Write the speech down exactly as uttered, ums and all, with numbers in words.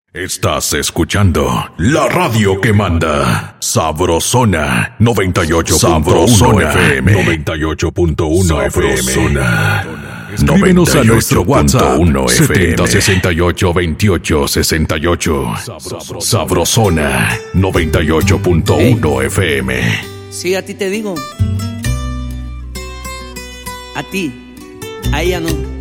Estás escuchando la radio que manda. Sabrosona noventa y ocho punto uno F M. noventa y ocho punto uno F M. Escríbenos a nuestro WhatsApp setenta sesenta y ocho veintiocho sesenta y ocho. Sabrosona noventa y ocho punto uno F M. Sí, a ti te digo. A ti. A ella no.